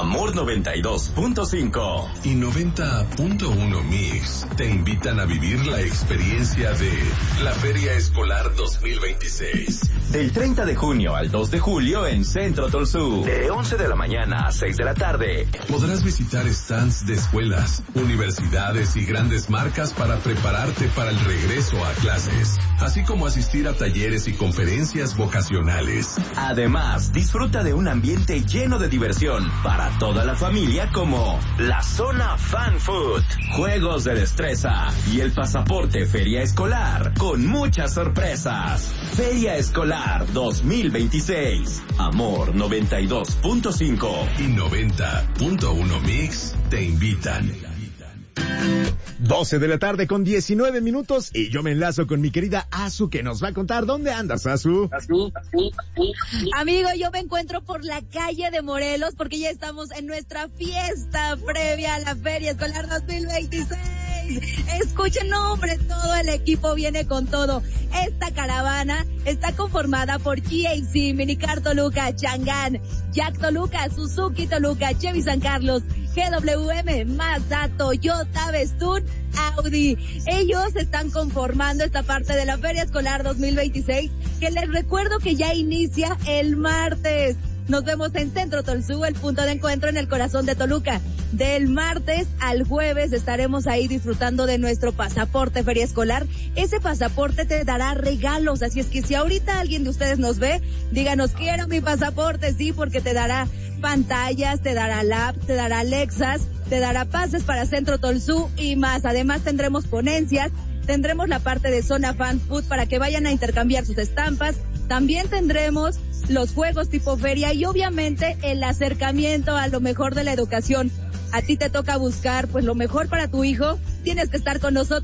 Amor 92.5 y 90.1 Mix te invitan a vivir la experiencia de la Feria Escolar 2026. Del 30 de junio al 2 de julio en Centro Tolsú. De 11 de la mañana a 6 de la tarde. Podrás visitar stands de escuelas, universidades y grandes marcas para prepararte para el regreso a clases, así como asistir a talleres y conferencias vocacionales. Además, disfruta de un ambiente lleno de diversión para toda la familia como la zona Fan Food, juegos de destreza y el pasaporte Feria Escolar con muchas sorpresas. Feria Escolar 2026. Amor 92.5 y 90.1 Mix te invitan. 12 de la tarde con 19 minutos y yo me enlazo con mi querida Azu, que nos va a contar dónde andas, Azu. Amigo, yo me encuentro por la calle de Morelos porque ya estamos en nuestra fiesta previa a la Feria Escolar 2026. Escuchen, hombre, todo el equipo viene con todo. Esta caravana está conformada por GAC, Minicar Toluca, Chang'an, Jack Toluca, Suzuki Toluca, Chevy San Carlos, GWM, Mazda, Toyota, Bestún, Audi. Ellos están conformando esta parte de la Feria Escolar 2026, que les recuerdo que ya inicia el martes. Nos vemos en Centro Tolsú, el punto de encuentro en el corazón de Toluca. Del martes al jueves estaremos ahí disfrutando de nuestro pasaporte Feria Escolar. Ese pasaporte te dará regalos, así es que si ahorita alguien de ustedes nos ve, díganos, quiero mi pasaporte, sí, porque te dará pantallas, te dará lap, te dará Alexas, te dará pases para Centro Tolsú y más. Además tendremos ponencias, tendremos la parte de zona Fan Food para que vayan a intercambiar sus estampas. También tendremos los juegos tipo feria y obviamente el acercamiento a lo mejor de la educación. A ti te toca buscar pues lo mejor para tu hijo, tienes que estar con nosotros.